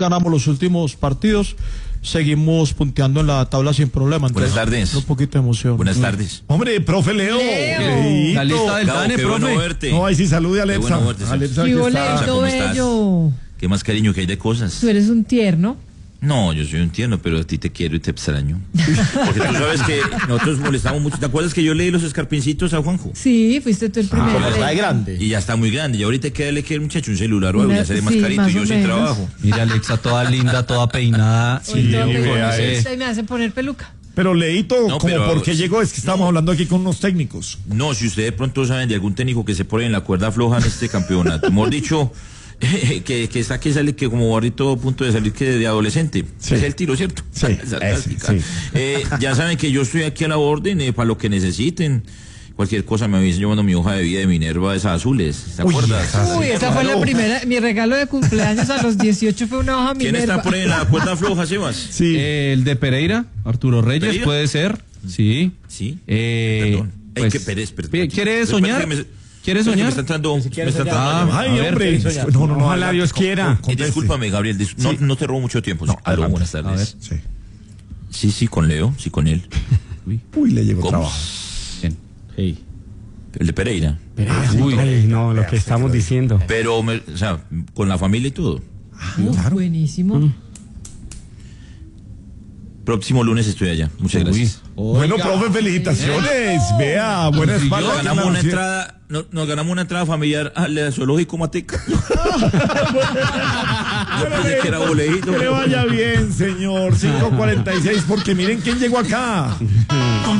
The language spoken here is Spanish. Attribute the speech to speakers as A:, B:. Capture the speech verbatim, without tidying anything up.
A: ganamos los últimos partidos, seguimos punteando en la tabla sin problema.
B: Buenas tardes.
A: Un poquito de emoción.
B: Buenas tardes.
C: Hombre, profe Leo.
D: Leo.
C: La lista del
B: Gabo, qué bueno verte.
C: No, ahí sí, salude a Alexa.
B: Qué bueno verte, sí.
C: Alexa,
D: ¡Qué
C: que
D: boleto
C: está.
B: ¿Cómo estás?
D: bello!
B: ¿Qué más cariño que hay de cosas?
D: Tú eres un tierno.
B: No, yo soy un tierno, pero a ti te quiero y te extraño. Porque tú sabes que nosotros molestamos mucho. ¿Te acuerdas que yo leí los escarpincitos a Juanjo?
D: Sí, fuiste tú el primero.
A: Ah, está de grande.
B: Y ya está muy grande. Y ahorita quédale que el muchacho un celular o algo,
D: Una-
B: ya seré más
D: sí,
B: carito
D: más
B: y yo
D: o
B: sin
D: menos.
B: trabajo.
E: Mira, Alexa, toda linda, toda peinada.
D: Hoy
C: Sí,
D: no,
C: ni
D: me-
C: vea
D: me-
C: eso.
D: me hace poner peluca.
C: Pero Leito,
B: No,
C: como
B: pero-
C: por qué llegó, es que estábamos hablando aquí con unos técnicos.
B: No, si ustedes de pronto saben de algún técnico que se pone en la cuerda floja en este campeonato, mejor dicho, que, que está que sale que como barrito a punto de salir que de adolescente.
C: Sí.
B: Es el tiro, ¿cierto?
C: Sí,
B: Esa táctica.
C: ese, sí.
B: Eh, ya saben que yo estoy aquí a la orden eh, para lo que necesiten. Cualquier cosa me avisen, yo mando mi hoja de vida de Minerva, esas azules, ¿te
C: Uy,
B: acuerdas?
C: esas-
D: Uy, esa fue la primera. Mi regalo de cumpleaños a los dieciocho fue una hoja
B: ¿Quién
D: Minerva.
B: está por ahí en la cuerda floja, Sebas?
C: Sí.
E: Eh, el de Pereira, Arturo Reyes,
B: ¿Pereira?
E: puede ser. Sí.
B: Sí.
E: Eh,
B: Perdón. Ey,
E: pues,
B: que Pérez, perdón.
E: ¿quiere- ¿Quiere
B: Espérate
E: soñar?
B: que me-
E: ¿Quiere
B: espérate que
E: soñar?
B: Me está entrando. Me está entrando
E: Ah,
B: una llamada.
C: Ay,
E: a ver,
C: hombre.
A: ¿quiere soñar?
C: No, no, no.
F: Ojalá Dios quiera.
B: Eh,
C: Conteste.
B: discúlpame, Gabriel, dis- no, no te robo mucho tiempo. Sí, aló,
C: adelante.
B: buenas
E: A ver.
B: tardes.
C: Sí.
B: Sí, sí, con Leo, sí, con él.
C: Uy, le llegó
B: ¿Cómo?
C: trabajo.
E: Bien.
A: Hey.
B: El de Pereira.
E: Uy,
F: Ay, no, lo que estamos diciendo.
B: Pero, me- o sea, con la familia y todo.
D: Uh, Buenísimo.
B: Próximo lunes estoy allá. Muchas gracias.
C: Bueno, profe, felicitaciones. Vea, buena
B: Nos
C: espalda.
B: ganamos una
C: Sí.
B: entrada, no- nos ganamos una entrada familiar al zoológico Mateca. Yo pensé que era boleíto.
C: Que le vaya bien, señor. cinco cuarenta y seis, porque miren quién llegó acá.